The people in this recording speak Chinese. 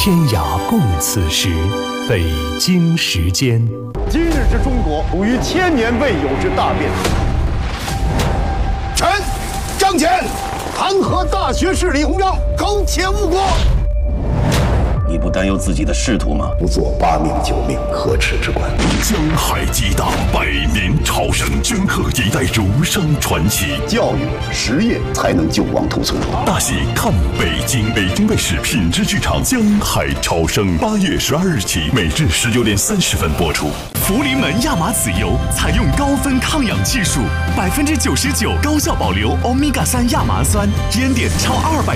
天涯共此时，北京时间。 今日之中国，处于千年未有之大变。 臣张骞弹劾大学士李鸿章苟且误国。 你不担忧自己的仕途吗？ 不做8命9命可耻之官。 江海激荡，百年朝圣，镌刻一代儒商传奇。 教育实业才能救亡图存。 大戏看北京，北京卫视品质剧场《江海潮生》8月12日起，每日19点30分播出。 福临门亚麻籽油采用高分抗氧技术，99%高效保留欧米伽3亚麻酸，烟点超200